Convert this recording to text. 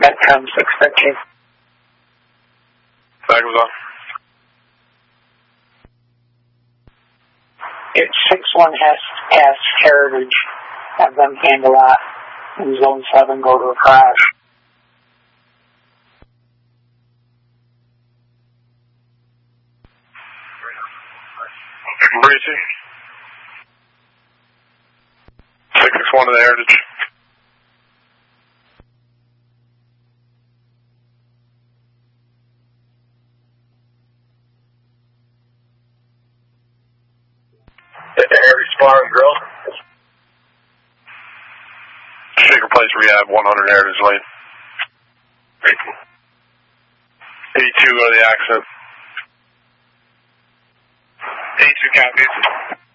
Metcom 613. Flag was on. It's 61 past Heritage. Have them handle that. In Zone 7, go to a crash. Breezy. 661 to the Heritage. Hit the Heritage Bar and Grill. Shaker Place Rehab, 100 Heritage Lane. 82, go to the accident. 82 copies.